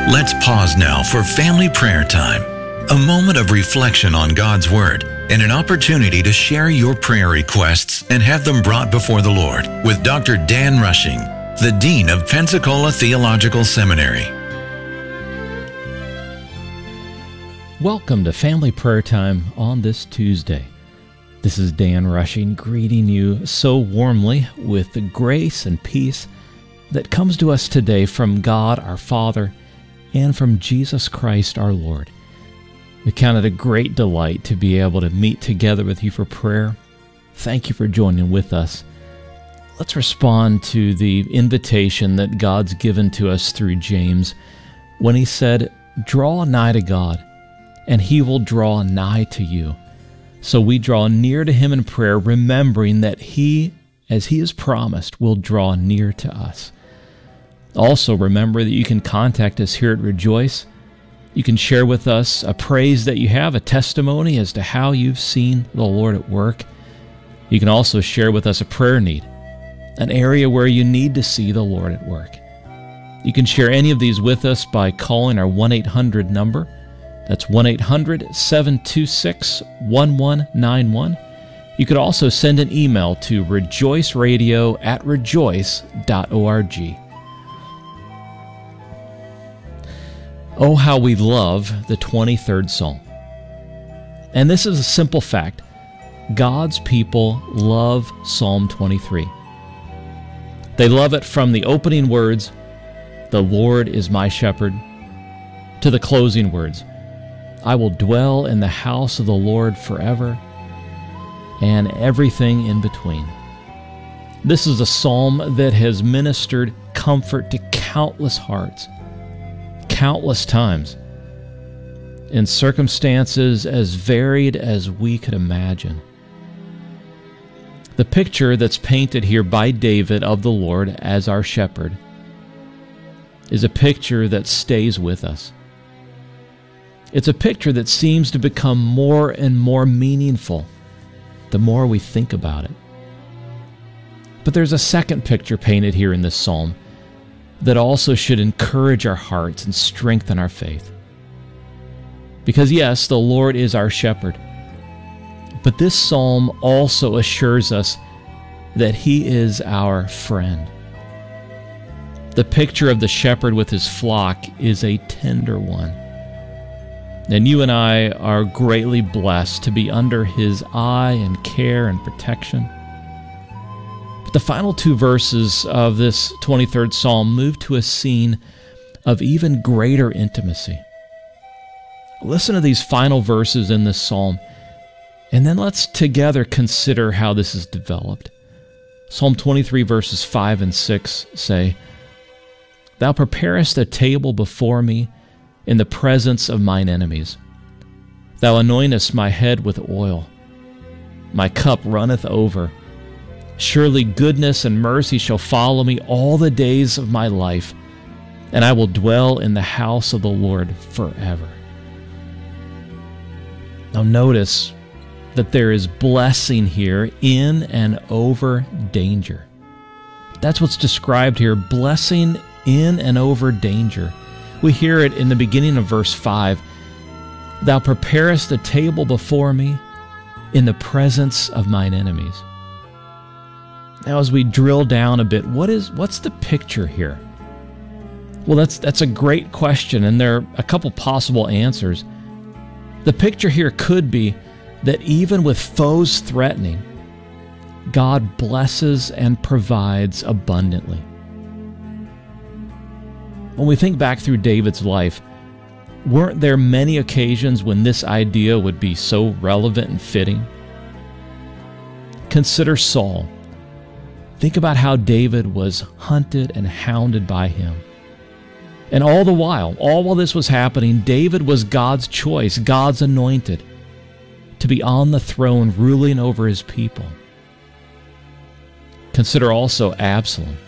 Let's pause now for family prayer time, a moment of reflection on God's Word and an opportunity to share your prayer requests and have them brought before the Lord with Dr. Dan Rushing, the Dean of Pensacola Theological Seminary. Welcome to Family Prayer Time on this Tuesday. This is Dan Rushing greeting you so warmly with the grace and peace that comes to us today from God our Father and from Jesus Christ our Lord. We count it a great delight to be able to meet together with you for prayer. Thank you for joining with us. Let's respond to the invitation that God's given to us through James when he said, "Draw nigh to God, and he will draw nigh to you." So we draw near to him in prayer, remembering that he, as he has promised, will draw near to us. Also, remember that you can contact us here at Rejoice. You can share with us a praise that you have, a testimony as to how you've seen the Lord at work. You can also share with us a prayer need, an area where you need to see the Lord at work. You can share any of these with us by calling our 1-800 number. That's 1-800-726-1191. You could also send an email to rejoiceradio@rejoice.org. Oh, how we love the 23rd Psalm. And this is a simple fact. God's people love Psalm 23. They love it from the opening words, "The Lord is my shepherd," to the closing words, "I will dwell in the house of the Lord forever," and everything in between. This is a psalm that has ministered comfort to countless hearts, countless times, in circumstances as varied as we could imagine. The picture that's painted here by David of the Lord as our shepherd is a picture that stays with us. It's a picture that seems to become more and more meaningful the more we think about it. But there's a second picture painted here in this psalm that also should encourage our hearts and strengthen our faith. Because yes, the Lord is our shepherd, but this psalm also assures us that he is our friend. The picture of the shepherd with his flock is a tender one. And you and I are greatly blessed to be under his eye and care and protection. But the final two verses of this 23rd Psalm move to a scene of even greater intimacy. Listen to these final verses in this psalm, and then let's together consider how this is developed. Psalm 23 verses 5 and 6 say, "Thou preparest a table before me in the presence of mine enemies. Thou anointest my head with oil. My cup runneth over. Surely goodness and mercy shall follow me all the days of my life, and I will dwell in the house of the Lord forever." Now notice that there is blessing here in and over danger. That's what's described here, blessing in and over danger. We hear it in the beginning of verse 5. "Thou preparest a table before me in the presence of mine enemies." Now, as we drill down a bit, what's the picture here? Well, that's a great question, and there are a couple possible answers. The picture here could be that even with foes threatening, God blesses and provides abundantly. When we think back through David's life, weren't there many occasions when this idea would be so relevant and fitting? Consider Saul. Think about how David was hunted and hounded by him. And all while this was happening, David was God's choice, God's anointed, to be on the throne ruling over his people. Consider also Absalom.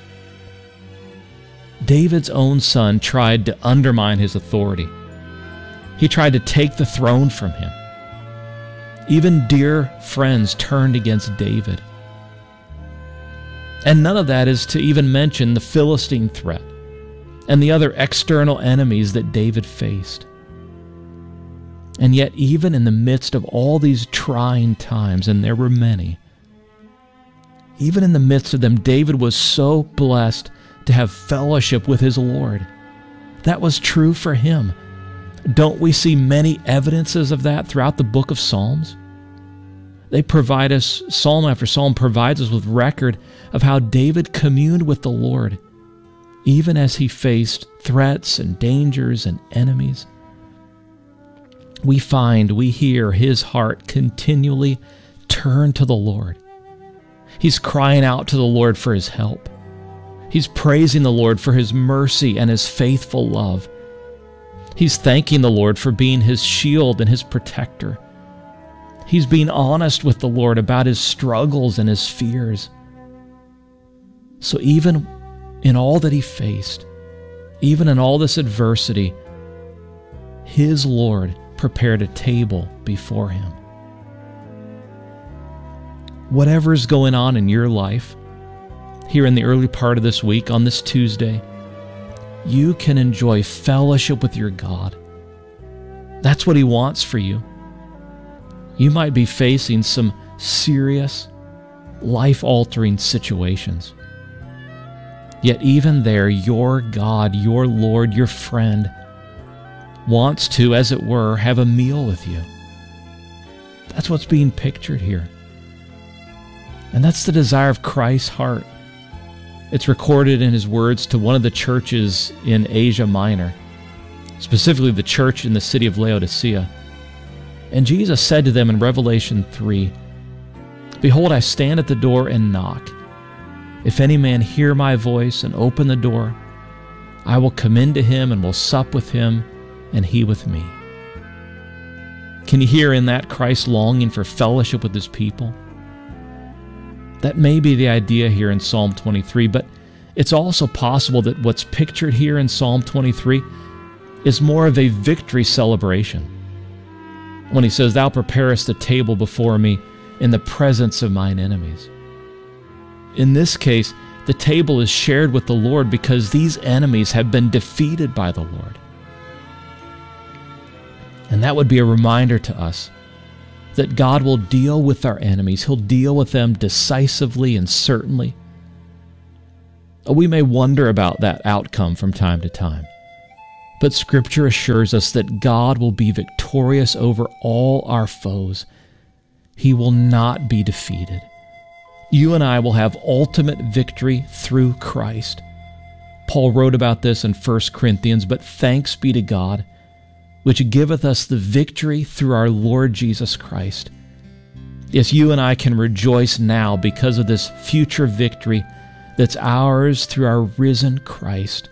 David's own son tried to undermine his authority. He tried to take the throne from him. Even dear friends turned against David. And none of that is to even mention the Philistine threat. and the other external enemies that David faced. And yet, even in the midst of all these trying times, and there were many, even in the midst of them, David was so blessed to have fellowship with his Lord. That was true for him. Don't we see many evidences of that throughout the book of Psalms? They provide us, psalm after psalm provides us with record of how David communed with the Lord, even as he faced threats and dangers and enemies. We hear his heart continually turn to the Lord. He's crying out to the Lord for his help. He's praising the Lord for his mercy and his faithful love. He's thanking the Lord for being his shield and his protector. He's being honest with the Lord about his struggles and his fears. So even in all that he faced, even in all this adversity, his Lord prepared a table before him. Whatever's going on in your life, here in the early part of this week, on this Tuesday, you can enjoy fellowship with your God. That's what he wants for you. You might be facing some serious, life-altering situations. Yet even there, your God, your Lord, your friend, wants to, as it were, have a meal with you. That's what's being pictured here. And that's the desire of Christ's heart. It's recorded in his words to one of the churches in Asia Minor, specifically the church in the city of Laodicea. And Jesus said to them in Revelation 3, "Behold, I stand at the door and knock. If any man hear my voice and open the door, I will come into him and will sup with him, and he with me." Can you hear in that Christ longing for fellowship with his people? That may be the idea here in Psalm 23, but it's also possible that what's pictured here in Psalm 23 is more of a victory celebration. When he says, "Thou preparest a table before me in the presence of mine enemies." In this case, the table is shared with the Lord because these enemies have been defeated by the Lord. And that would be a reminder to us that God will deal with our enemies. He'll deal with them decisively and certainly. We may wonder about that outcome from time to time, but Scripture assures us that God will be victorious over all our foes. He will not be defeated. You and I will have ultimate victory through Christ. Paul wrote about this in 1 Corinthians, "But thanks be to God, which giveth us the victory through our Lord Jesus Christ." Yes, you and I can rejoice now because of this future victory that's ours through our risen Christ.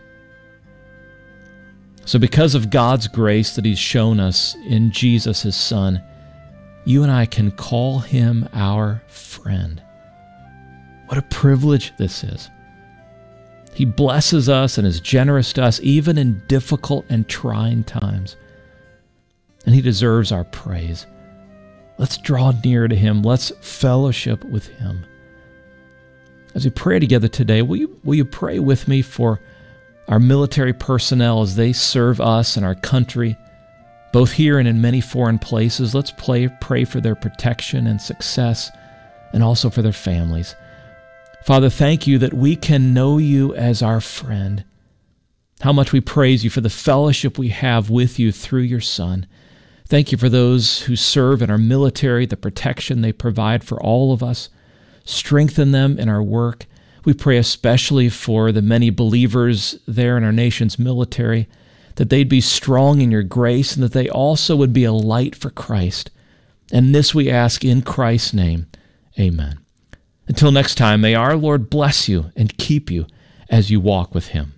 So because of God's grace that he's shown us in Jesus, his Son, you and I can call him our friend. What a privilege this is. He blesses us and is generous to us even in difficult and trying times. And he deserves our praise. Let's draw near to him. Let's fellowship with him. As we pray together today, will you pray with me for our military personnel as they serve us and our country, both here and in many foreign places? Let's pray for their protection and success, and also for their families. Father, thank you that we can know you as our friend. How much we praise you for the fellowship we have with you through your Son. Thank you for those who serve in our military, the protection they provide for all of us. Strengthen them in our work. We pray especially for the many believers there in our nation's military, that they'd be strong in your grace and that they also would be a light for Christ. And this we ask in Christ's name. Amen. Until next time, may our Lord bless you and keep you as you walk with him.